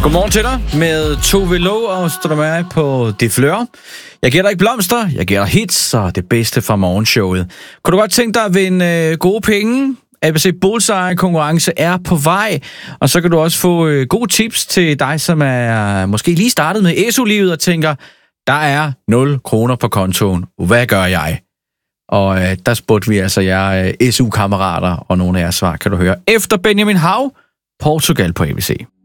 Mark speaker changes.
Speaker 1: Godmorgen til dig med Tove Lo og Strømmer på Det Fleur. Jeg giver dig ikke blomster, jeg giver dig hits og det bedste fra morgenshowet. Kunne du godt tænke dig at vinde gode penge? ABC Bullseye-konkurrence er på vej, og så kan du også få gode tips til dig, som er måske lige startet med SU-livet og tænker, der er 0 kroner på kontoen. Hvad gør jeg? Og der spurgte vi altså jer SU-kammerater, og nogle af jeres svar kan du høre efter Benjamin Hav, Portugal på ABC.